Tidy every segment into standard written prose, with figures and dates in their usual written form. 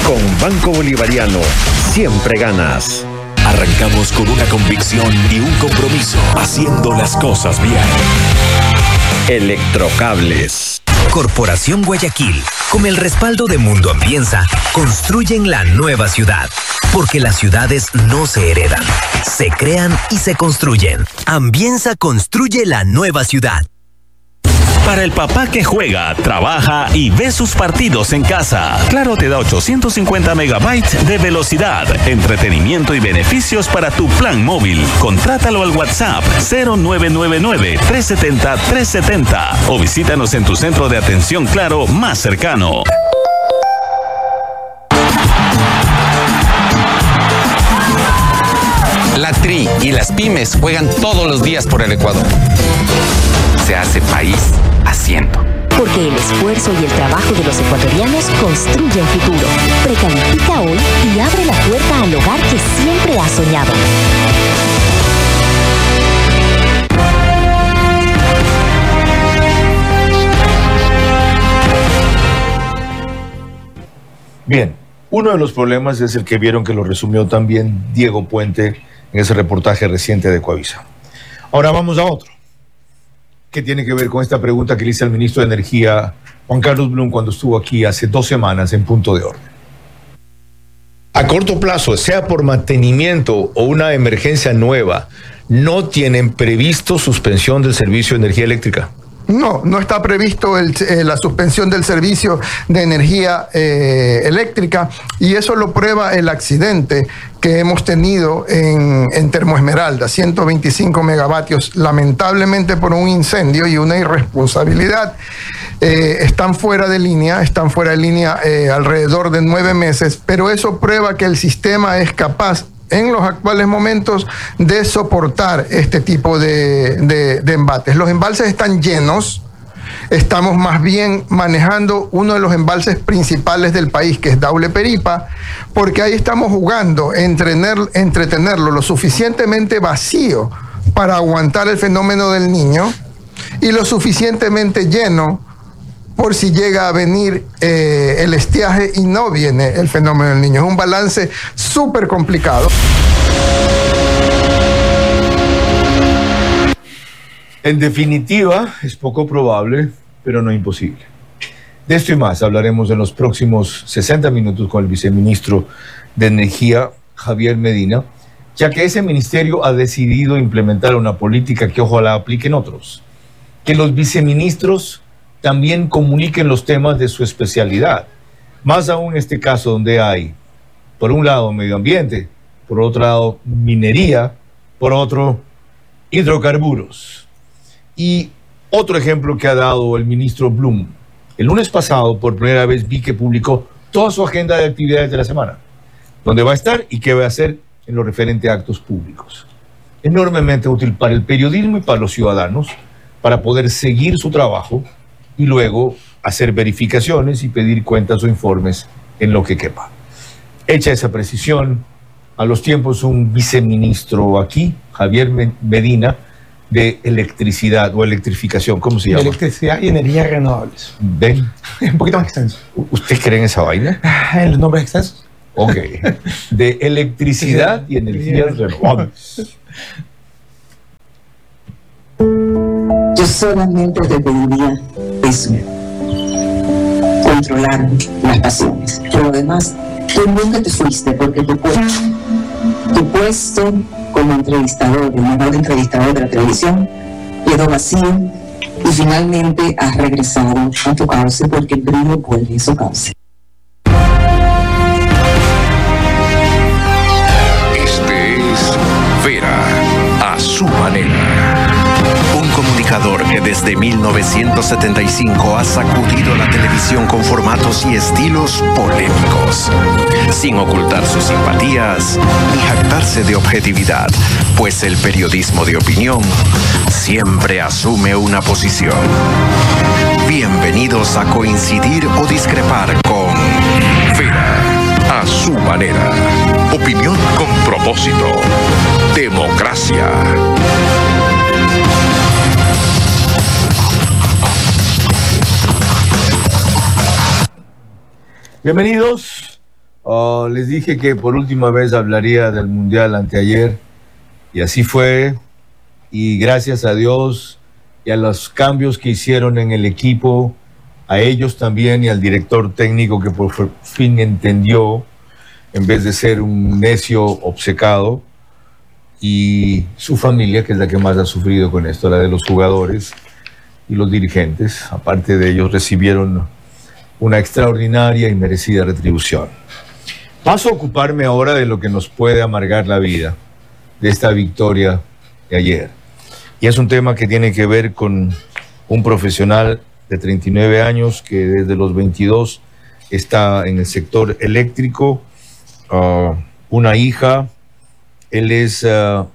Con Banco Bolivariano, siempre ganas. Arrancamos con una convicción y un compromiso, haciendo las cosas bien. Electrocables. Corporación Guayaquil, con el respaldo de Mundo Ambienza, construyen la nueva ciudad. Porque las ciudades no se heredan, se crean y se construyen. Ambienza construye la nueva ciudad. Para el papá que juega, trabaja y ve sus partidos en casa, Claro te da 850 megabytes de velocidad, entretenimiento y beneficios para tu plan móvil. Contrátalo al WhatsApp 0999-370-370 o visítanos en tu centro de atención Claro más cercano. La TRI y las pymes juegan todos los días por el Ecuador. Se hace país haciendo. Porque el esfuerzo y el trabajo de los ecuatorianos construyen futuro. Precalifica hoy y abre la puerta al hogar que siempre has soñado. Bien, uno de los problemas es el que vieron que lo resumió también Diego Puente en ese reportaje reciente de Coavisa. Ahora vamos a otro, que tiene que ver con esta pregunta que le hice al ministro de Energía, Juan Carlos Blum, cuando estuvo aquí hace 2 semanas en Punto de Orden. A corto plazo, sea por mantenimiento o una emergencia nueva, ¿no tienen previsto suspensión del servicio de energía eléctrica? No está previsto la suspensión del servicio de energía eléctrica, y eso lo prueba el accidente que hemos tenido en Termoesmeralda, 125 megavatios, lamentablemente por un incendio y una irresponsabilidad. Están fuera de línea alrededor de 9 meses, pero eso prueba que el sistema es capaz en los actuales momentos de soportar este tipo de embates. Los embalses están llenos, estamos más bien manejando uno de los embalses principales del país, que es Daule Peripa, porque ahí estamos jugando entretenerlo lo suficientemente vacío para aguantar el fenómeno del Niño y lo suficientemente lleno por si llega a venir el estiaje y no viene el fenómeno del Niño. Es un balance súper complicado. En definitiva, es poco probable, pero no imposible. De esto y más hablaremos en los próximos 60 minutos con el viceministro de Energía, Javier Medina, ya que ese ministerio ha decidido implementar una política que ojalá apliquen otros. Que los viceministros también comuniquen los temas de su especialidad. Más aún en este caso donde hay, por un lado, medio ambiente, por otro lado, minería, por otro, hidrocarburos. Y otro ejemplo que ha dado el ministro Blum. El lunes pasado, por primera vez, vi que publicó toda su agenda de actividades de la semana, donde va a estar y qué va a hacer en lo referente a actos públicos. Enormemente útil para el periodismo y para los ciudadanos, para poder seguir su trabajo y luego hacer verificaciones y pedir cuentas o informes en lo que quepa. Hecha esa precisión, a los tiempos un viceministro aquí, Javier Medina, de electricidad o electrificación, ¿cómo se llama? Electricidad y energías renovables. ¿Ven? Un poquito más extenso. ¿Usted cree en esa vaina? En los nombres extensos. Ok. De electricidad y energías renovables. Yo solamente te pediría eso, controlar las pasiones. Pero además, tú nunca te fuiste porque tu puesto como entrevistador, el mejor entrevistador de la televisión, quedó vacío y finalmente has regresado a tu cauce porque el brillo vuelve a su cauce. Este es Vera, a su manera. Un comunicador que desde 1975 ha sacudido la televisión con formatos y estilos polémicos, sin ocultar sus simpatías ni jactarse de objetividad, pues el periodismo de opinión siempre asume una posición. Bienvenidos a coincidir o discrepar con Vera, a su manera. Opinión con propósito. Democracia. Bienvenidos. Les dije que por última vez hablaría del Mundial anteayer y así fue. Y gracias a Dios y a los cambios que hicieron en el equipo, a ellos también y al director técnico que por fin entendió, en vez de ser un necio obcecado, y su familia, que es la que más ha sufrido con esto, la de los jugadores y los dirigentes, aparte de ellos, recibieron una extraordinaria y merecida retribución. Paso a ocuparme ahora de lo que nos puede amargar la vida, de esta victoria de ayer. Y es un tema que tiene que ver con un profesional de 39 años que desde los 22 está en el sector eléctrico, una hija, él es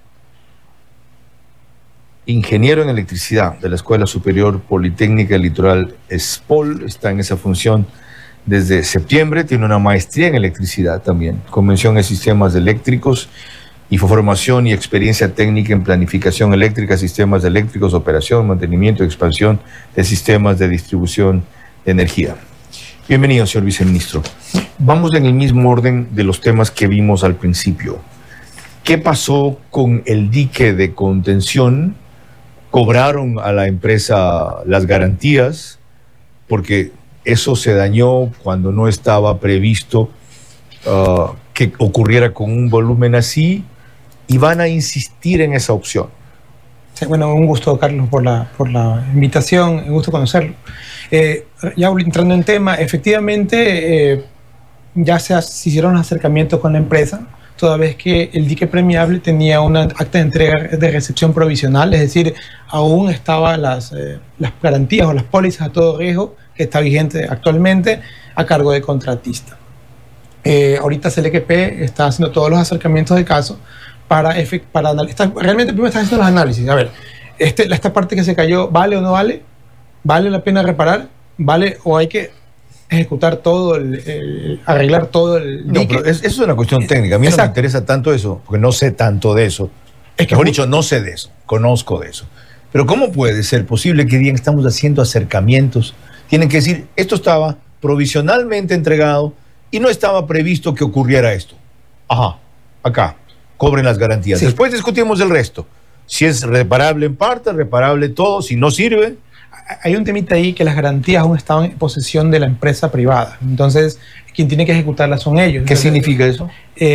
ingeniero en electricidad de la Escuela Superior Politécnica Litoral ESPOL, está en esa función desde septiembre, tiene una maestría en electricidad también, con mención en sistemas eléctricos y formación y experiencia técnica en planificación eléctrica, sistemas eléctricos, operación, mantenimiento y expansión de sistemas de distribución de energía. Bienvenido, señor viceministro. Vamos en el mismo orden de los temas que vimos al principio. ¿Qué pasó con el dique de contención? ¿Cobraron a la empresa las garantías? Porque eso se dañó cuando no estaba previsto que ocurriera con un volumen así, y van a insistir en esa opción. Sí, bueno, un gusto, Carlos, por la invitación, un gusto conocerlo. Ya entrando en tema, efectivamente ya se hicieron los acercamientos con la empresa, toda vez que el dique premiable tenía una acta de entrega de recepción provisional, es decir, aún estaban las garantías o las pólizas a todo riesgo que está vigente actualmente a cargo del contratista. Ahorita CLEP está haciendo todos los acercamientos del caso para analizar. Realmente primero está haciendo los análisis. A ver, esta parte que se cayó, ¿vale o no vale? ¿Vale la pena reparar? ¿Vale o hay que ejecutar todo, arreglar todo el dique? No, pero eso es una cuestión técnica. A mí no me interesa tanto eso, porque no sé tanto de eso. Mejor dicho, no sé de eso, conozco de eso. Pero ¿cómo puede ser posible que digan que estamos haciendo acercamientos? Tienen que decir, esto estaba provisionalmente entregado y no estaba previsto que ocurriera esto. Ajá, acá, cobren las garantías. Sí. Después discutimos el resto. Si es reparable en parte, reparable todo, si no sirve. Hay un temita ahí que las garantías aún estaban en posesión de la empresa privada. Entonces, quien tiene que ejecutarlas son ellos. ¿Qué significa eso?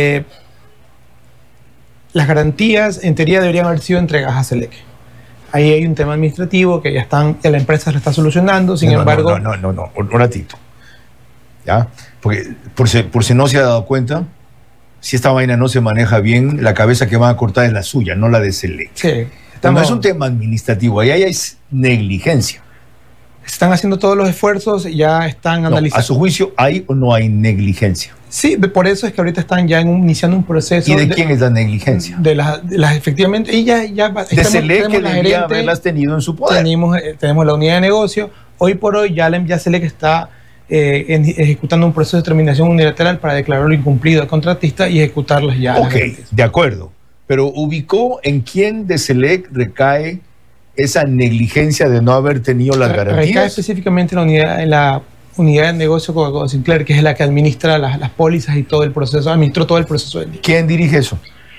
Las garantías, en teoría, deberían haber sido entregadas a CELEC. Ahí hay un tema administrativo que ya la empresa lo está solucionando, sin embargo... No, un ratito. ¿Ya? Porque por si no se ha dado cuenta, si esta vaina no se maneja bien, la cabeza que van a cortar es la suya, no la de CELEC. Sí. No es un tema administrativo, ahí hay negligencia. Están haciendo todos los esfuerzos, ya están analizando. ¿A su juicio hay o no hay negligencia? Sí, por eso es que ahorita están ya iniciando un proceso. ¿Y de quién es la negligencia? De las efectivamente, y ya de CELEC, que debería haberlas tenido en su poder. Tenemos la unidad de negocio. Hoy por hoy ya CELEC está ejecutando un proceso de determinación unilateral para declararlo incumplido al contratista y ejecutarlas ya. Ok, de acuerdo. Pero ubicó en quién de CELEC recae esa negligencia de no haber tenido las garantías. Recae específicamente en la unidad de negocio Coca-Cola Sinclair, que es la que administra las pólizas y todo el proceso, administró todo el proceso del día. ¿Quién dirige eso?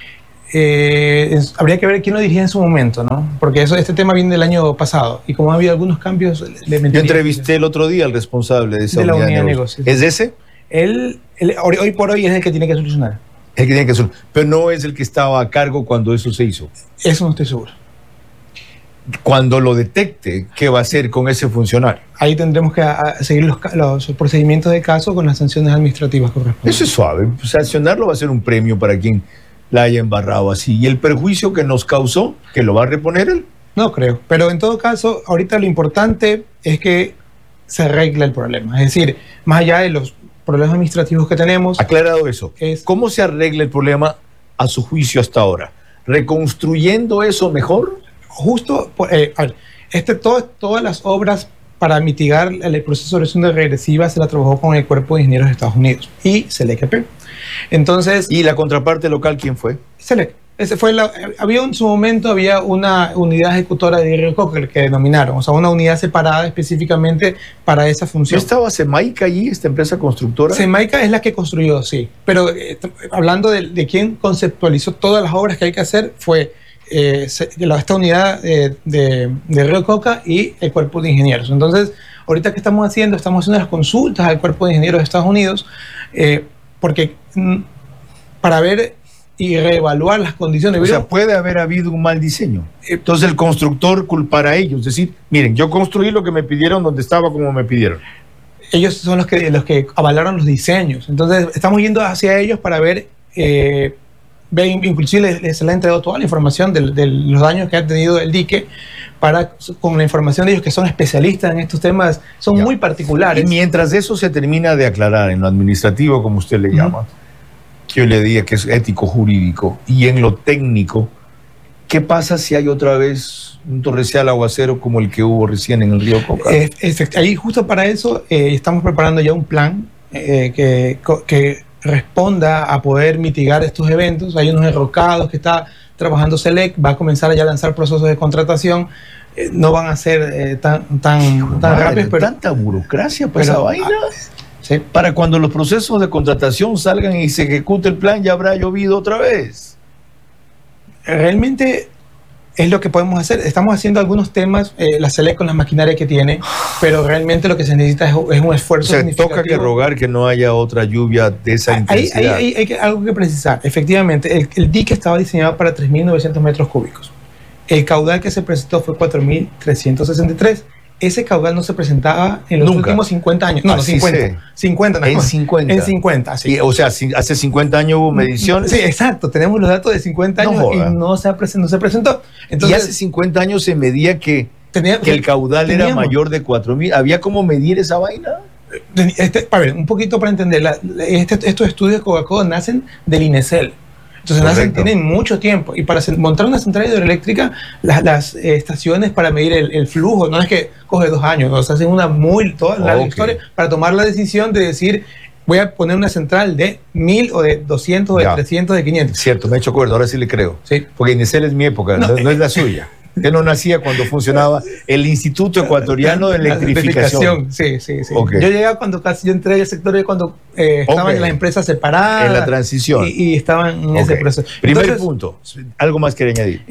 Habría que ver quién lo dirige en su momento, ¿no? Porque este tema viene del año pasado y como ha habido algunos cambios... Yo entrevisté el otro día al responsable de esa unidad de negocio. ¿Es ese? Hoy por hoy es el que tiene que solucionar. El que tiene que solucionar. Pero no es el que estaba a cargo cuando eso se hizo. Eso no estoy seguro. Cuando lo detecte, ¿qué va a hacer con ese funcionario? Ahí tendremos que seguir los procedimientos de caso con las sanciones administrativas correspondientes. Eso es suave. Sancionarlo va a ser un premio para quien la haya embarrado así. ¿Y el perjuicio que nos causó, que lo va a reponer él? No creo. Pero en todo caso, ahorita lo importante es que se arregle el problema. Es decir, más allá de los problemas administrativos que tenemos... Aclarado eso, ¿cómo se arregla el problema a su juicio hasta ahora? ¿Reconstruyendo eso mejor? Justo, todas las obras para mitigar el proceso de erosión regresiva se la trabajó con el Cuerpo de Ingenieros de Estados Unidos y CELEC. Entonces... ¿Y la contraparte local quién fue? CELEC. Había en su momento una unidad ejecutora de Río Coca que denominaron, o sea, una unidad separada específicamente para esa función. ¿No estaba Semaica allí, esta empresa constructora? Semaica es la que construyó, sí. Pero hablando de quién conceptualizó todas las obras que hay que hacer, fue esta unidad de Río Coca y el Cuerpo de Ingenieros. Entonces, ahorita que estamos haciendo las consultas al Cuerpo de Ingenieros de Estados Unidos, porque para ver y reevaluar las condiciones. O sea, puede haber habido un mal diseño. Entonces el constructor culpará a ellos. Es decir, miren, yo construí lo que me pidieron donde estaba como me pidieron. Ellos son los que avalaron los diseños. Entonces estamos yendo hacia ellos para ver, inclusive se les ha entregado toda la información de los daños que ha tenido el dique, con la información de ellos que son especialistas en estos temas, son muy particulares. Y mientras eso se termina de aclarar en lo administrativo, como usted le llama, que yo le diga que es ético jurídico, y en lo técnico, ¿qué pasa si hay otra vez un torrencial aguacero como el que hubo recién en el río Coca? Ahí justo para eso estamos preparando ya un plan que responda a poder mitigar estos eventos. Hay unos enrocados que está trabajando SELEC, va a comenzar ya a lanzar procesos de contratación. No van a ser tan rápidos, pero tanta burocracia para esa vaina. Sí. Para cuando los procesos de contratación salgan y se ejecute el plan, ya habrá llovido otra vez. Realmente es lo que podemos hacer. Estamos haciendo algunos temas, la SELEC con las maquinarias que tiene, pero realmente lo que se necesita es un esfuerzo significativo. Toca que rogar que no haya otra lluvia de esa intensidad. Hay algo que precisar. Efectivamente, el dique estaba diseñado para 3.900 metros cúbicos. El caudal que se presentó fue 4.363. Ese caudal no se presentaba en los últimos 50 años. No, 50. 50 en 50. En 50, sí. O sea, hace 50 años hubo mediciones. Sí, exacto. Tenemos los datos de 50 años y no se presentó. Entonces, y hace 50 años se medía que el caudal era mayor de 4.000. ¿Había cómo medir esa vaina? A ver, un poquito para entender. Estos estudios de Coca-Cola nacen del INESEL. Entonces tienen mucho tiempo, y para montar una central hidroeléctrica, las estaciones para medir el flujo, no es que coge 2 años, o sea, hacen toda la historia para tomar la decisión de decir, voy a poner una central de 1.000 o de 200 o de 300 de 500. Cierto, me he hecho acuerdo, ahora sí le creo. Sí. Porque INESEL es mi época, no es la suya. Usted no nacía cuando funcionaba el Instituto Ecuatoriano de Electrificación. Sí. Okay. Yo llegué yo entré al sector cuando estaban las empresas separadas. En la transición. Y estaban en ese proceso. Primer punto, algo más quería añadir.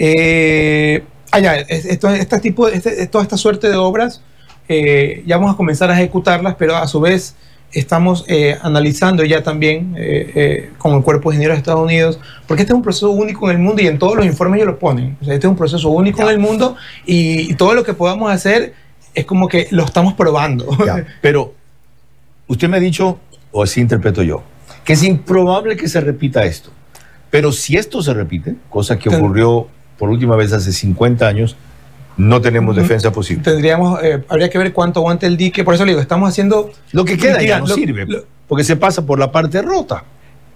Toda esta suerte de obras, ya vamos a comenzar a ejecutarlas, pero a su vez estamos analizando ya también con el Cuerpo de Ingenieros de Estados Unidos, porque este es un proceso único en el mundo y en todos los informes ellos lo ponen. O sea, este es un proceso único en el mundo y todo lo que podamos hacer es como que lo estamos probando. Pero usted me ha dicho, o así interpreto yo, que es improbable que se repita esto. Pero si esto se repite, cosa que ocurrió por última vez hace 50 años, no tenemos defensa posible. Habría que ver cuánto aguanta el dique. Por eso le digo, estamos haciendo... Lo que queda ya no sirve, porque se pasa por la parte rota.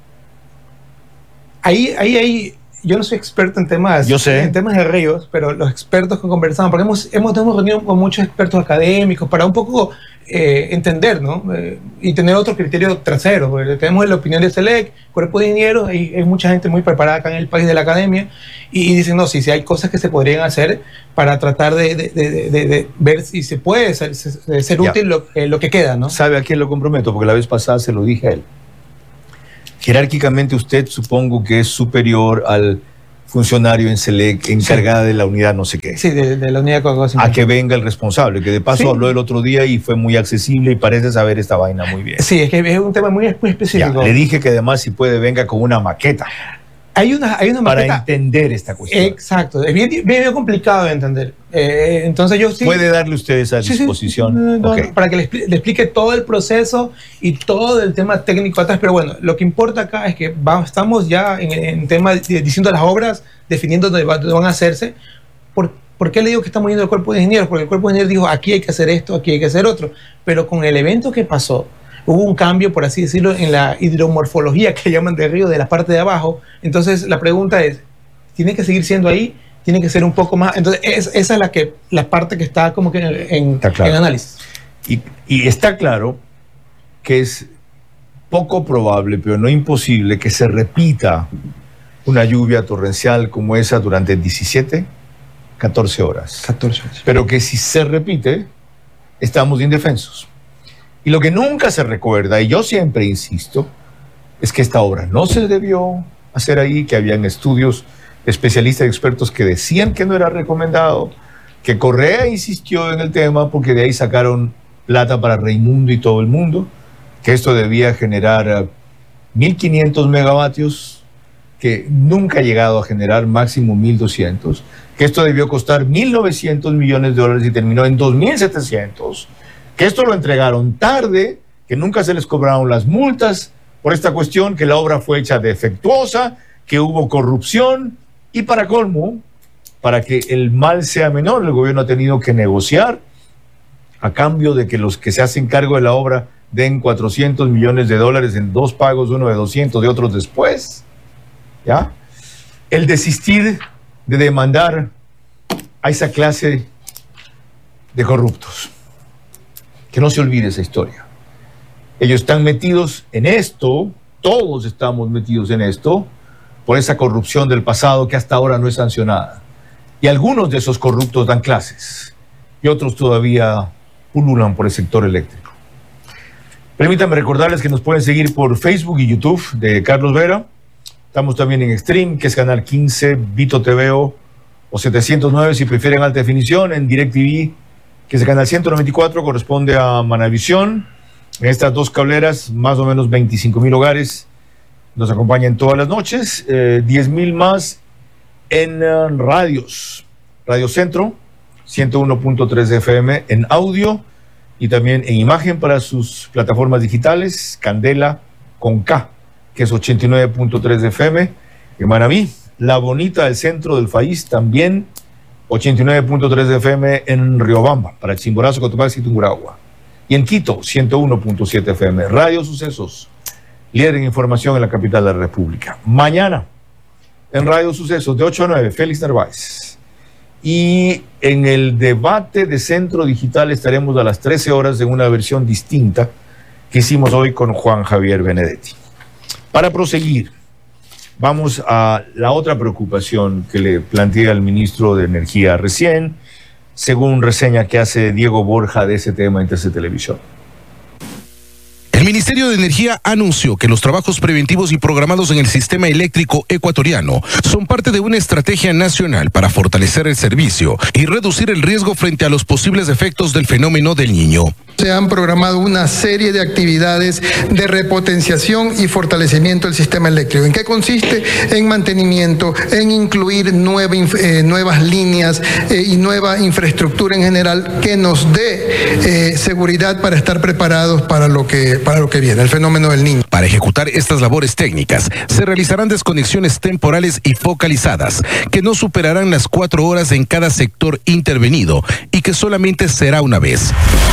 Ahí yo no soy experto en temas de ríos, pero los expertos que conversamos, porque hemos reunido con muchos expertos académicos para un poco entender, ¿no? Y tener otro criterio trasero. Tenemos la opinión de SELEC, Cuerpo de Ingenieros, hay mucha gente muy preparada acá en el país de la academia, y dicen, no, sí hay cosas que se podrían hacer para tratar de ver si se puede ser útil lo que queda, ¿no? ¿Sabe a quién lo comprometo? Porque la vez pasada se lo dije a él. Jerárquicamente usted supongo que es superior al funcionario en SELEC encargada de la unidad no sé qué. Sí, de la unidad Coca-Cola. A que venga el responsable, que de paso habló el otro día y fue muy accesible y parece saber esta vaina muy bien. Sí, es que es un tema muy específico. Le dije que además si puede venga con una maqueta. Hay una maqueta para entender esta cuestión. Exacto, es bien complicado de entender. Entonces yo sí... ¿Puede darle usted esa disposición? Para que le explique todo el proceso y todo el tema técnico atrás, pero bueno, lo que importa acá es que estamos ya en tema diciendo las obras, definiendo dónde van a hacerse. ¿Por qué le digo que estamos yendo al Cuerpo de Ingenieros? Porque el Cuerpo de Ingenieros dijo, aquí hay que hacer esto, aquí hay que hacer otro, pero con el evento que pasó, hubo un cambio, por así decirlo, en la hidromorfología que llaman de río, de la parte de abajo. Entonces la pregunta es, ¿tiene que seguir siendo ahí? ¿Tiene que ser un poco más? Entonces esa es la parte que está como que en análisis. Y está claro que es poco probable, pero no imposible, que se repita una lluvia torrencial como esa durante 17, 14 horas. 14 horas. Pero que si se repite, estamos indefensos. Y lo que nunca se recuerda, y yo siempre insisto, es que esta obra no se debió hacer ahí, que habían estudios especialistas y expertos que decían que no era recomendado, que Correa insistió en el tema porque de ahí sacaron plata para Raimundo y todo el mundo, que esto debía generar 1.500 megavatios, que nunca ha llegado a generar, máximo 1.200, que esto debió costar 1.900 millones de dólares y terminó en 2.700, que esto lo entregaron tarde, que nunca se les cobraron las multas por esta cuestión, que la obra fue hecha defectuosa, que hubo corrupción, y para colmo, para que el mal sea menor, el gobierno ha tenido que negociar a cambio de que los que se hacen cargo de la obra den 400 millones de dólares en 2 pagos, uno de 200 y otros después, ¿ya? El desistir de demandar a esa clase de corruptos. Que no se olvide esa historia. Ellos están metidos en esto, todos estamos metidos en esto, por esa corrupción del pasado que hasta ahora no es sancionada. Y algunos de esos corruptos dan clases, y otros todavía pululan por el sector eléctrico. Permítanme recordarles que nos pueden seguir por Facebook y YouTube de Carlos Vera. Estamos también en Stream, que es Canal 15, Vito TVO, o 709 si prefieren alta definición, en DirecTV, que es el canal 194, corresponde a Manavisión. En estas 2 cableras, más o menos 25.000 hogares nos acompañan todas las noches, 10.000 más en radios. Radio Centro, 101.3 FM en audio y también en imagen para sus plataformas digitales, Candela con K, que es 89.3 FM. En Manabí, La Bonita del centro del país, también 89.3 FM en Riobamba, para Chimborazo, Cotopaxi y Tungurahua. Y en Quito, 101.7 FM. Radio Sucesos, líder en información en la capital de la República. Mañana, en Radio Sucesos, de 8 a 9, Félix Narváez. Y en el debate de Centro Digital estaremos a las 13 horas en una versión distinta que hicimos hoy con Juan Javier Benedetti. Para proseguir, vamos a la otra preocupación que le plantea el ministro de Energía recién, según reseña que hace Diego Borja de ese tema en TC Televisión. El Ministerio de Energía anunció que los trabajos preventivos y programados en el sistema eléctrico ecuatoriano son parte de una estrategia nacional para fortalecer el servicio y reducir el riesgo frente a los posibles efectos del fenómeno del Niño. Se han programado una serie de actividades de repotenciación y fortalecimiento del sistema eléctrico. ¿En qué consiste? En mantenimiento, en incluir nuevas líneas y nueva infraestructura en general que nos dé seguridad para estar preparados para lo que viene, el fenómeno del Niño. Para ejecutar estas labores técnicas, se realizarán desconexiones temporales y focalizadas, que no superarán las 4 horas en cada sector intervenido y que solamente será una vez.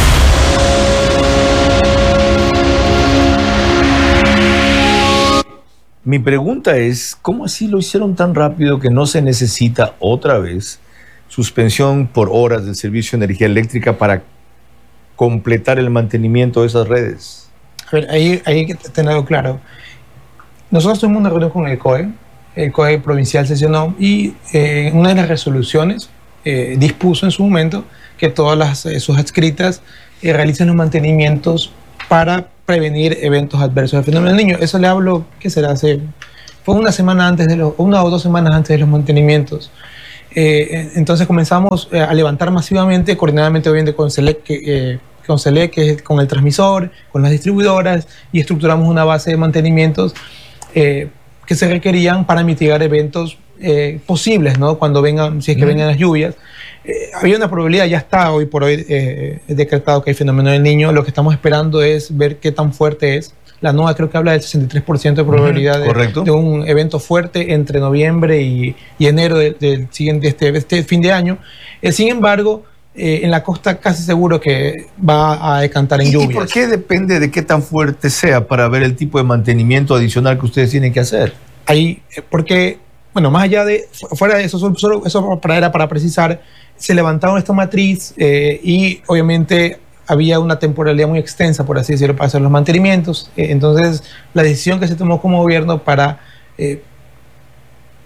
Mi pregunta es, ¿cómo así lo hicieron tan rápido que no se necesita otra vez suspensión por horas del servicio de energía eléctrica para completar el mantenimiento de esas redes? A ver, ahí hay que tenerlo claro. Nosotros tuvimos una reunión con el COE provincial sesionó y en una de las resoluciones dispuso en su momento que todas sus adscritas realicen los mantenimientos para prevenir eventos adversos del fenómeno del Niño. Eso le hablo, ¿qué será? Fue una o 2 semanas antes de los mantenimientos. Entonces comenzamos a levantar masivamente, coordinadamente obviamente con SELEC, que es con el transmisor, con las distribuidoras, y estructuramos una base de mantenimientos que se requerían para mitigar eventos posibles, ¿no? Cuando vengan, si es que vengan las lluvias. Había una probabilidad, ya está hoy por hoy decretado que hay fenómeno del Niño. Lo que estamos esperando es ver qué tan fuerte es. La NOAA creo que habla del 63% de probabilidad de un evento fuerte entre noviembre y enero del siguiente este fin de año. Sin embargo, en la costa casi seguro que va a decantar en lluvias. ¿Y por qué depende de qué tan fuerte sea para ver el tipo de mantenimiento adicional que ustedes tienen que hacer? Ahí, porque, bueno, más allá de, fuera de eso, solo eso para precisar, se levantaron esta matriz y obviamente había una temporalidad muy extensa, por así decirlo, para hacer los mantenimientos. Entonces, la decisión que se tomó como gobierno para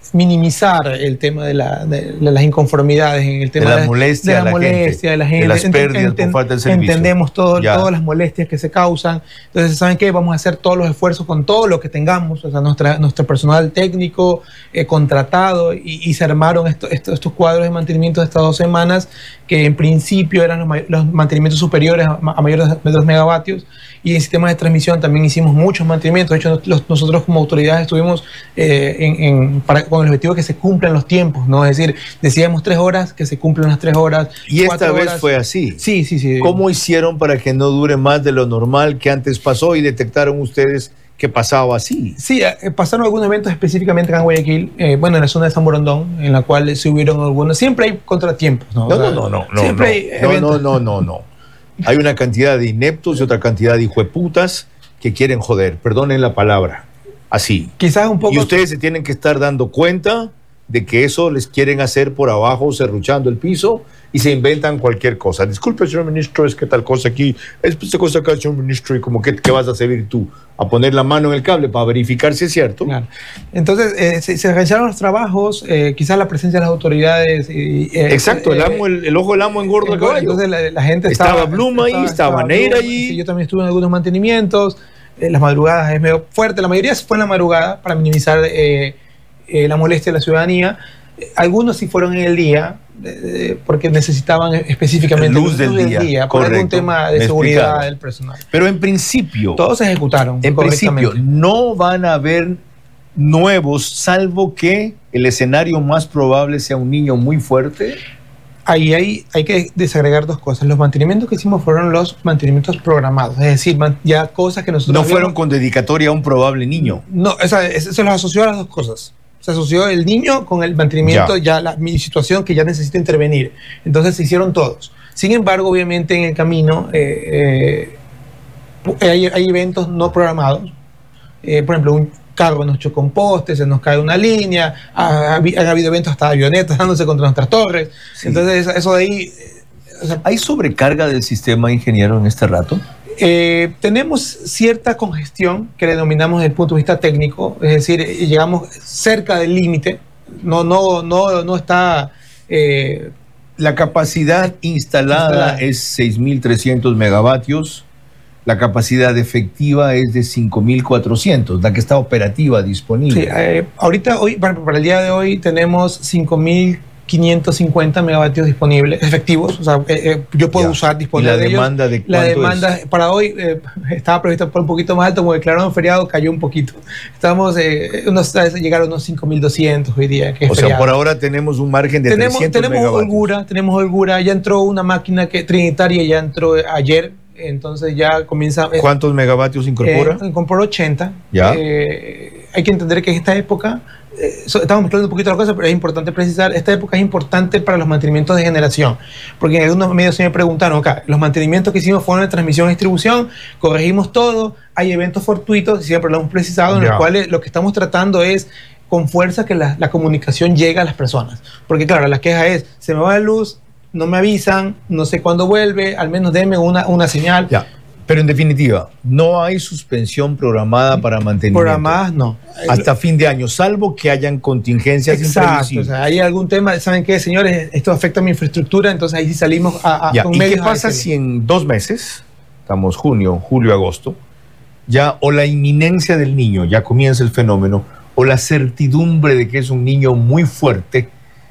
minimizar el tema de las inconformidades, en el tema de la molestia de la gente, de las pérdidas por falta de servicio. Entendemos todas las molestias que se causan. Entonces, ¿saben qué? Vamos a hacer todos los esfuerzos con todo lo que tengamos, o sea, nuestro personal técnico contratado, y se armaron estos cuadros de mantenimiento de estas 2 semanas, que en principio eran los mantenimientos superiores a mayores de 2 megavatios, y en sistemas de transmisión también hicimos muchos mantenimientos. De hecho, nosotros como autoridades estuvimos con el objetivo de que se cumplan los tiempos, ¿no? Es decir, decíamos 3 horas, que se cumplan las 3 horas. Y esta vez fue así. Sí. ¿Cómo hicieron para que no dure más de lo normal que antes pasó, y detectaron ustedes que pasaba así? Sí, pasaron algunos eventos específicamente acá en Guayaquil, bueno, en la zona de San Borondón, en la cual se hubieron algunos. Siempre hay contratiempos, ¿no? No. Hay una cantidad de ineptos y otra cantidad de hijueputas que quieren joder, perdonen la palabra, así. Quizás un poco. Y ustedes se tienen que estar dando cuenta de que eso les quieren hacer por abajo, serruchando el piso, y se inventan cualquier cosa. Disculpe, señor ministro, es que tal cosa aquí, esta cosa acá, señor ministro, y como que ¿qué vas a servir tú? A poner la mano en el cable para verificar si es cierto. Claro. Entonces, se realizaron los trabajos, quizás la presencia de las autoridades. Exacto, el ojo del amo engorda el caballo. Entonces la gente estaba Bluma ahí, estaba Neira allí. Sí, yo también estuve en algunos mantenimientos. Las madrugadas es medio fuerte, la mayoría fue en la madrugada para minimizar la molestia de la ciudadanía. Algunos sí fueron en el día, porque necesitaban específicamente luz del día, por algún tema de seguridad del personal. Pero en principio, todos se ejecutaron. En principio, no van a haber nuevos, salvo que el escenario más probable sea un niño muy fuerte. Ahí hay que desagregar 2 cosas. Los mantenimientos que hicimos fueron los mantenimientos programados, es decir, ya cosas que nosotros... No fueron con dedicatoria a un probable niño. No, se los asoció a las 2 cosas. Se asoció el niño con el mantenimiento, mi situación que ya necesita intervenir. Entonces se hicieron todos. Sin embargo, obviamente en el camino hay eventos no programados. Por ejemplo, un carro nos chocó un poste, se nos cae una línea, han habido eventos hasta avionetas dándose contra nuestras torres. Sí. Entonces eso de ahí... ¿Hay sobrecarga del sistema, ingeniero, en este rato? Tenemos cierta congestión que le denominamos desde el punto de vista técnico, es decir, llegamos cerca del límite, no está... la capacidad instalada es 6.300 megavatios, la capacidad efectiva es de 5.400, la que está operativa, disponible. Sí, ahorita, para el día de hoy, tenemos 5.550 megavatios disponibles, efectivos, o sea, yo puedo usar, disponer de ellos. ¿Y la demanda de cuánto es? La demanda para hoy estaba prevista por un poquito más alto, como declararon feriado, cayó un poquito. Llegaron unos 5.200 hoy día. Que es sea, por ahora tenemos un margen de 300 megavatios. Tenemos holgura, ya entró una máquina trinitaria, ya entró ayer, entonces ya comienza... ¿Cuántos megavatios incorpora? Incorpora 80. ¿Ya? Hay que entender que en esta época... estamos mezclando un poquito la cosa, pero es importante precisar, esta época es importante para los mantenimientos de generación, porque en algunos medios se me preguntaron, acá, los mantenimientos que hicimos fueron de transmisión y distribución, corregimos todo, hay eventos fortuitos, y siempre lo hemos precisado, en los cuales lo que estamos tratando es con fuerza que la comunicación llegue a las personas, porque claro, la queja es, se me va la luz, no me avisan, no sé cuándo vuelve, al menos denme una señal. Ya. Pero en definitiva, no hay suspensión programada para mantenimiento. Programadas no. Hasta fin de año, salvo que hayan contingencias imprevisibles. O sea, hay algún tema, ¿saben qué, señores? Esto afecta a mi infraestructura, entonces ahí sí salimos con ¿Y medios. qué pasa si en 2 meses, estamos julio, agosto, ya o la inminencia del niño, ya comienza el fenómeno, o la certidumbre de que es un niño muy fuerte,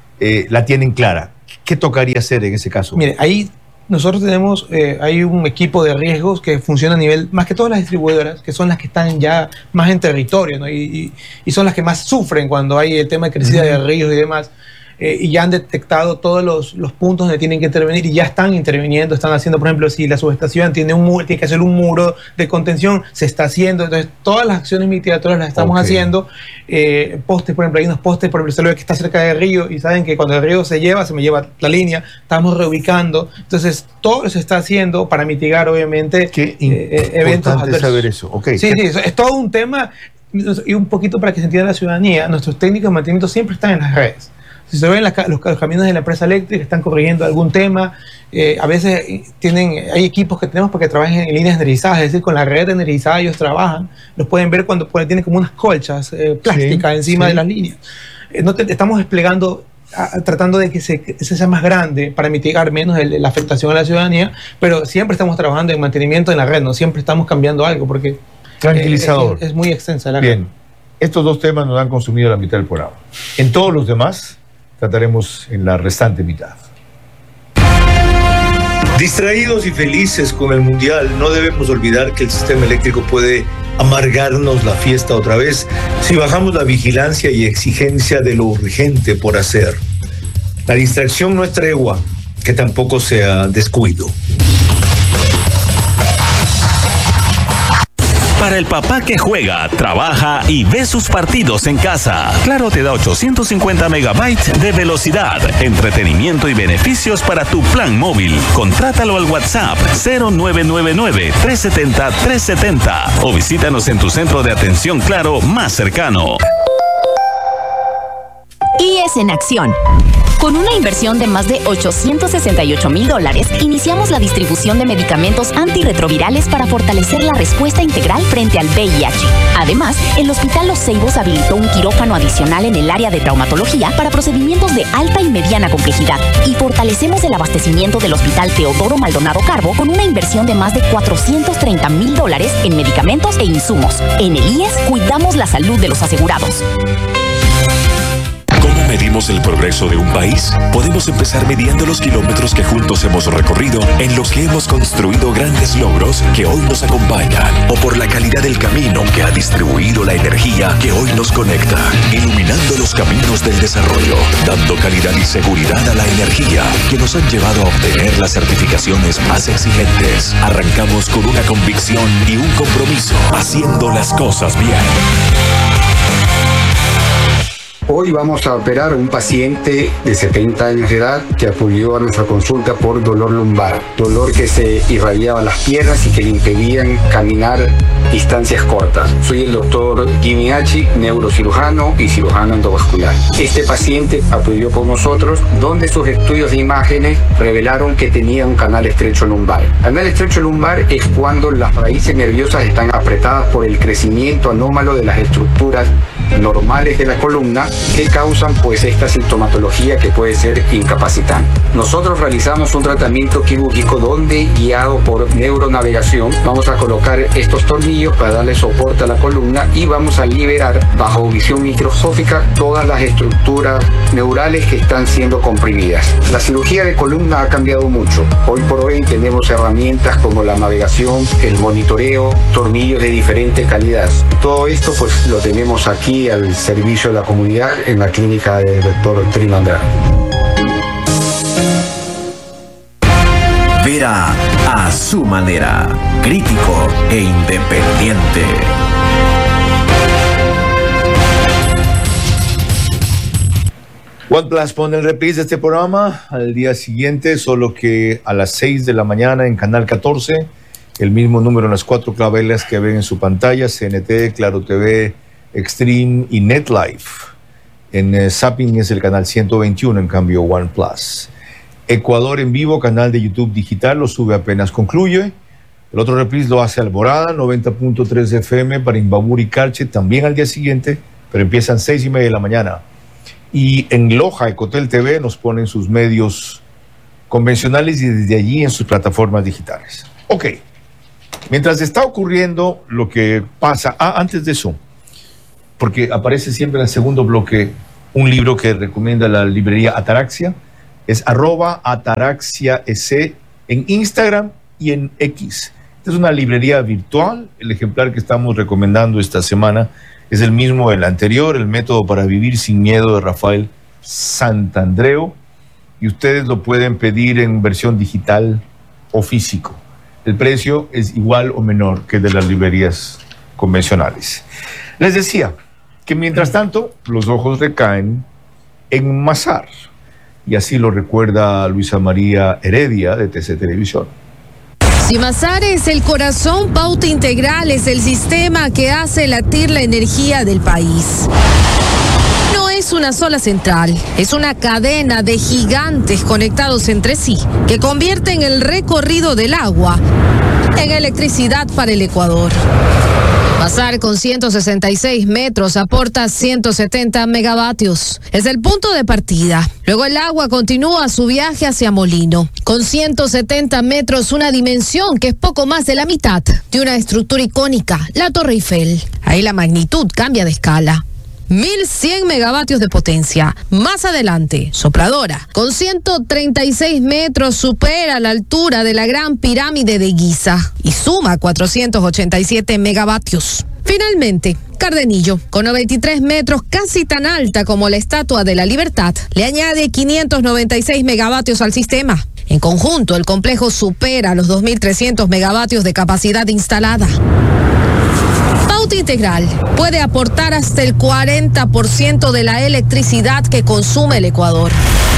la tienen clara? ¿Qué tocaría hacer en ese caso? Mire, ahí nosotros tenemos, hay un equipo de riesgos que funciona a nivel, más que todas las distribuidoras, que son las que están ya más en territorio, ¿no? y son las que más sufren cuando hay el tema de crecida de ríos y demás. Y ya han detectado todos los puntos donde tienen que intervenir y ya están interviniendo, están haciendo, por ejemplo, si la subestación tiene que hacer un muro de contención, se está haciendo. Entonces, todas las acciones mitigatorias las estamos haciendo. Postes, por ejemplo, hay unos postes, por ejemplo, se lo ve que está cerca del río y saben que cuando el río se me lleva la línea, estamos reubicando. Entonces, todo se está haciendo para mitigar, obviamente, eventos adversos. Saber eso. Sí, es todo un tema. Y un poquito para que se entienda la ciudadanía, nuestros técnicos de mantenimiento siempre están en las redes. Si se ven los caminos de la empresa eléctrica, están corrigiendo algún tema. A veces hay equipos que tenemos para que trabajen en líneas energizadas, es decir, con la red energizada ellos trabajan. Los pueden ver cuando tienen como unas colchas plásticas encima de las líneas. estamos desplegando, tratando de que ese sea más grande para mitigar menos la afectación a la ciudadanía, pero siempre estamos trabajando en mantenimiento en la red, no siempre estamos cambiando algo porque tranquilizador. Es muy extensa la red. Bien, estos 2 temas nos han consumido la mitad del programa. En todos los demás trataremos en la restante mitad. Distraídos y felices con el Mundial, no debemos olvidar que el sistema eléctrico puede amargarnos la fiesta otra vez si bajamos la vigilancia y exigencia de lo urgente por hacer. La distracción no es tregua, que tampoco sea descuido. Para el papá que juega, trabaja y ve sus partidos en casa, Claro te da 850 megabytes de velocidad, entretenimiento y beneficios para tu plan móvil. Contrátalo al WhatsApp 0999-370-370 o visítanos en tu centro de atención Claro más cercano. IES en acción. Con una inversión de más de $868,000, iniciamos la distribución de medicamentos antirretrovirales para fortalecer la respuesta integral frente al VIH. Además, el Hospital Los Ceibos habilitó un quirófano adicional en el área de traumatología para procedimientos de alta y mediana complejidad. Y fortalecemos el abastecimiento del Hospital Teodoro Maldonado Carbo con una inversión de más de $430,000 en medicamentos e insumos. En el IES, cuidamos la salud de los asegurados. ¿Cómo medimos el progreso de un país? Podemos empezar midiendo los kilómetros que juntos hemos recorrido, en los que hemos construido grandes logros que hoy nos acompañan, o por la calidad del camino que ha distribuido la energía que hoy nos conecta, iluminando los caminos del desarrollo, dando calidad y seguridad a la energía que nos han llevado a obtener las certificaciones más exigentes. Arrancamos con una convicción y un compromiso, haciendo las cosas bien. Hoy vamos a operar a un paciente de 70 años de edad que acudió a nuestra consulta por dolor lumbar, dolor que se irradiaba las piernas y que le impedían caminar distancias cortas. Soy el doctor Jimmy Hachi, neurocirujano y cirujano endovascular. Este paciente acudió por nosotros, donde sus estudios de imágenes revelaron que tenía un canal estrecho lumbar. Canal estrecho lumbar es cuando las raíces nerviosas están apretadas por el crecimiento anómalo de las estructuras normales de la columna, que causan pues esta sintomatología que puede ser incapacitante. Nosotros realizamos un tratamiento quirúrgico donde, guiado por neuronavegación, vamos a colocar estos tornillos para darle soporte a la columna y vamos a liberar bajo visión microscópica todas las estructuras neurales que están siendo comprimidas. La cirugía de columna ha cambiado mucho. Hoy por hoy tenemos herramientas como la navegación, el monitoreo, tornillos de diferente calidad. Todo esto pues lo tenemos aquí al servicio de la comunidad en la clínica del doctor Trino Andrade. Vera a su manera, crítico e independiente. OnePlus pone el reprise de este programa al día siguiente, solo que a las 6 de la mañana en Canal 14, el mismo número en las 4 claveles que ven en su pantalla, CNT, Claro TV, Extreme y NetLife. En Zapping es el canal 121, en cambio OnePlus. Ecuador en vivo, canal de YouTube digital, lo sube apenas concluye. El otro reprise lo hace Alborada, 90.3 FM para Imbabur y Calche, también al día siguiente, pero empiezan 6:30 de la mañana. Y en Loja, Ecotel TV, nos ponen sus medios convencionales y desde allí en sus plataformas digitales. Ok, mientras está ocurriendo lo que pasa, antes de eso, porque aparece siempre en el segundo bloque un libro que recomienda la librería Ataraxia, es @ataraxiaec en Instagram y en X. Esta es una librería virtual, el ejemplar que estamos recomendando esta semana es el mismo del anterior, El método para vivir sin miedo de Rafael Santandreu, y ustedes lo pueden pedir en versión digital o físico. El precio es igual o menor que el de las librerías convencionales. Les decía que mientras tanto los ojos recaen en Mazar, y así lo recuerda Luisa María Heredia de TC Televisión. Si Mazar es el corazón, Pauta Integral es el sistema que hace latir la energía del país. No es una sola central, es una cadena de gigantes conectados entre sí, que convierten el recorrido del agua en electricidad para el Ecuador. Masar, con 166 metros, aporta 170 megavatios. Es el punto de partida. Luego el agua continúa su viaje hacia Molino. Con 170 metros, una dimensión que es poco más de la mitad de una estructura icónica, la Torre Eiffel. Ahí la magnitud cambia de escala. 1.100 megavatios de potencia. Más adelante, Sopladora, con 136 metros, supera la altura de la Gran Pirámide de Giza y suma 487 megavatios. Finalmente, Cardenillo, con 93 metros, casi tan alta como la Estatua de la Libertad, le añade 596 megavatios al sistema. En conjunto, el complejo supera los 2.300 megavatios de capacidad instalada. Pauta Integral puede aportar hasta el 40% de la electricidad que consume el Ecuador.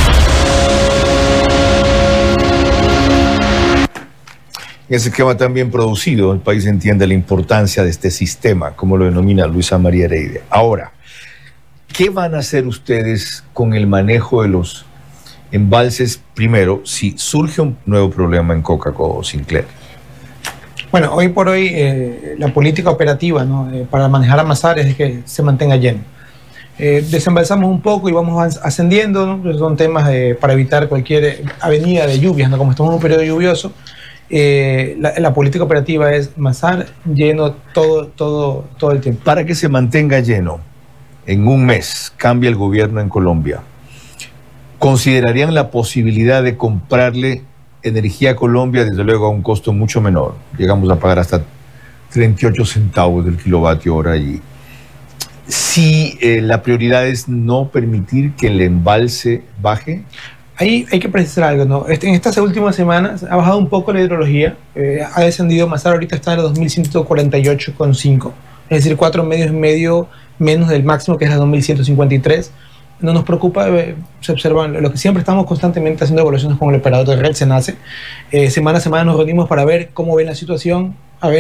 Ese esquema tan bien producido, el país entiende la importancia de este sistema, como lo denomina Luisa María Heredia. Ahora, ¿qué van a hacer ustedes con el manejo de los embalses? Primero, si surge un nuevo problema en Coca-Cola o Sinclair. Bueno, hoy por hoy la política operativa, ¿no? Para manejar a Masar es que se mantenga lleno. Desembalsamos un poco y vamos ascendiendo, ¿no? Son temas para evitar cualquier avenida de lluvias, ¿no? Como estamos en un periodo lluvioso, la política operativa es Masar lleno todo el tiempo. Para que se mantenga lleno, en un mes cambia el gobierno en Colombia, ¿considerarían la posibilidad de comprarle energía a Colombia, desde luego a un costo mucho menor? Llegamos a pagar hasta 38 centavos del kilovatio hora allí. Si la prioridad es no permitir que el embalse baje. Ahí hay que precisar algo, ¿no? En estas últimas semanas ha bajado un poco la hidrología, ha descendido. Masar ahorita está en los 2.148,5, es decir, 4,5 menos del máximo, que es la 2.153. No nos preocupa, se observan lo que siempre estamos constantemente haciendo evaluaciones con el operador de red, SENACE. Semana a semana nos reunimos para ver cómo ven la situación, por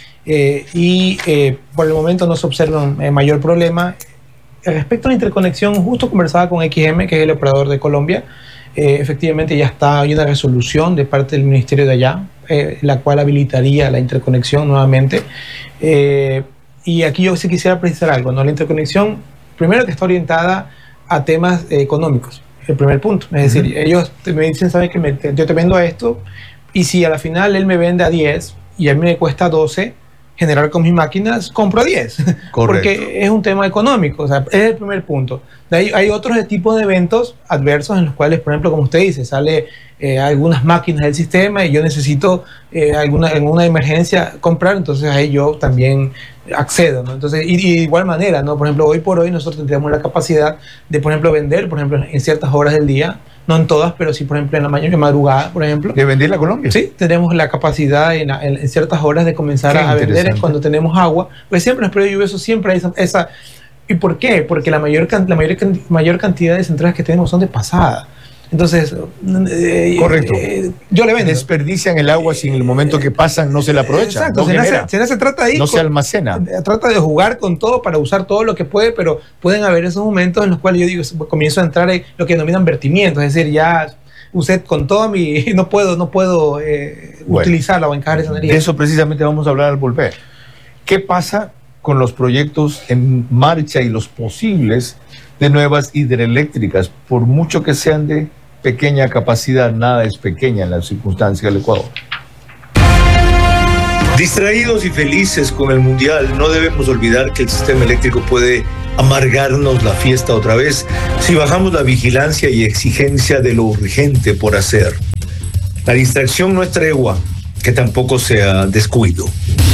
el momento no se observa un mayor problema. Respecto a la interconexión, justo conversaba con XM, que es el operador de Colombia. Efectivamente ya hay una resolución de parte del ministerio de allá, la cual habilitaría la interconexión nuevamente. Y aquí yo sí quisiera precisar algo, ¿no? La interconexión, primero, que está orientada a temas económicos, el primer punto. Es decir, ellos me dicen, ¿sabes qué? Yo te vendo a esto, y si a la final él me vende a 10 y a mí me cuesta 12 generar con mis máquinas, compro a 10. Correcto. Porque es un tema económico, o sea, es el primer punto. De ahí hay otros tipos de eventos adversos en los cuales, por ejemplo, como usted dice, sale algunas máquinas del sistema y yo necesito en una emergencia comprar, entonces ahí yo también accedo, ¿no? Entonces, y de igual manera, ¿no? Por ejemplo, hoy por hoy nosotros tendríamos la capacidad de, por ejemplo, vender, por ejemplo, en ciertas horas del día, no en todas, pero sí, por ejemplo, en la mañana, en madrugada, por ejemplo. ¿De vender la Colombia? Sí, tenemos la capacidad en ciertas horas de comenzar a vender cuando tenemos agua, pues siempre en los periodos lluviosos siempre hay esa. ¿Y por qué? Porque la mayor cantidad de centrales que tenemos son de pasada. Entonces, correcto. Yo le vendo. Desperdician el agua si en el momento que pasan no se la aprovechan. Exacto, se trata ahí. No se almacena. Trata de jugar con todo para usar todo lo que puede, pero pueden haber esos momentos en los cuales yo digo, comienzo a entrar en lo que denominan vertimientos, es decir, ya usted con todo mi. No puedo utilizarla o encajar esa energía. De eso precisamente vamos a hablar al volver. ¿Qué pasa con los proyectos en marcha y los posibles de nuevas hidroeléctricas? Por mucho que sean de pequeña capacidad, nada es pequeña en las circunstancias del Ecuador. Distraídos y felices con el Mundial, no debemos olvidar que el sistema eléctrico puede amargarnos la fiesta otra vez si bajamos la vigilancia y exigencia de lo urgente por hacer. La distracción no es tregua, que tampoco sea descuido.